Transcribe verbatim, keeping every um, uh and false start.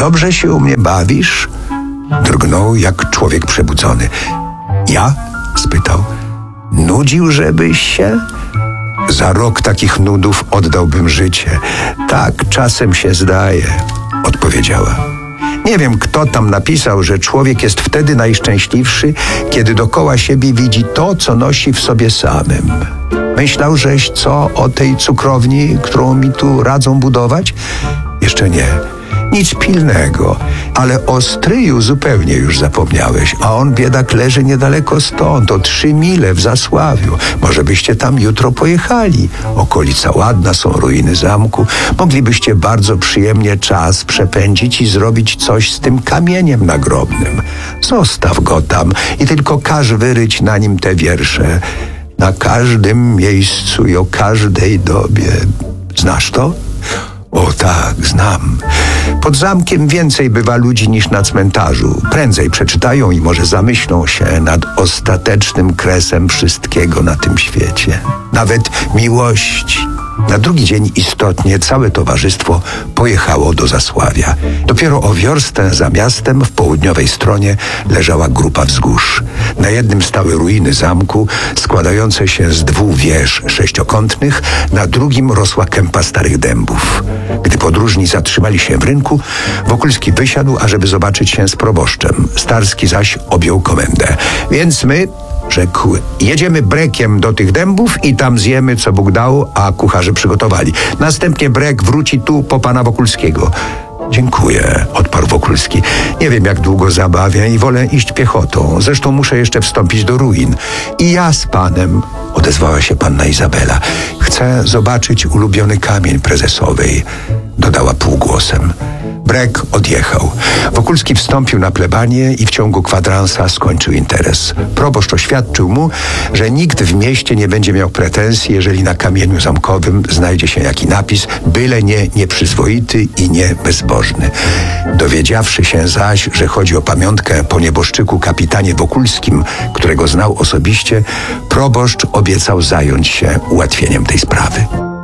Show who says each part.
Speaker 1: dobrze się u mnie bawisz? Drgnął jak człowiek przebudzony. Ja? Spytał. Nudził, żebyś się? Za rok takich nudów oddałbym życie. Tak czasem się zdaje, odpowiedziała. Nie wiem, kto tam napisał, że człowiek jest wtedy najszczęśliwszy, kiedy dokoła siebie widzi to, co nosi w sobie samym. Myślał żeś co o tej cukrowni, którą mi tu radzą budować? Jeszcze nie. Nic pilnego, ale o stryju zupełnie już zapomniałeś, a on, biedak, leży niedaleko stąd, o trzy mile w Zasławiu. Może byście tam jutro pojechali. Okolica ładna, są ruiny zamku. Moglibyście bardzo przyjemnie czas przepędzić i zrobić coś z tym kamieniem nagrobnym. Zostaw go tam i tylko każ wyryć na nim te wiersze. Na każdym miejscu i o każdej dobie. Znasz to? O tak, znam. Pod zamkiem więcej bywa ludzi niż na cmentarzu. Prędzej przeczytają i może zamyślą się nad ostatecznym kresem wszystkiego na tym świecie. Nawet miłości. Na drugi dzień istotnie całe towarzystwo pojechało do Zasławia. Dopiero o wiorstę za miastem w południowej stronie leżała grupa wzgórz. Na jednym stały ruiny zamku składające się z dwóch wież sześciokątnych, na drugim rosła kępa starych dębów. Gdy podróżni zatrzymali się w rynku, Wokulski wysiadł, ażeby zobaczyć się z proboszczem. Starski zaś objął komendę. Więc my, rzekł, jedziemy brekiem do tych dębów i tam zjemy, co Bóg dał, a kucharze przygotowali. Następnie brek wróci tu po pana Wokulskiego. Dziękuję, odparł Wokulski. Nie wiem, jak długo zabawię i wolę iść piechotą. Zresztą muszę jeszcze wstąpić do ruin. I ja z panem, odezwała się panna Izabela. Chcę zobaczyć ulubiony kamień prezesowej, dodała półgłosem. Brek odjechał. Wokulski wstąpił na plebanię i w ciągu kwadransa skończył interes. Proboszcz oświadczył mu, że nikt w mieście nie będzie miał pretensji, jeżeli na kamieniu zamkowym znajdzie się jaki napis, byle nie nieprzyzwoity i nie bezbożny. Dowiedziawszy się zaś, że chodzi o pamiątkę po nieboszczyku kapitanie Wokulskim, którego znał osobiście, proboszcz obiecał zająć się ułatwieniem tej sprawy.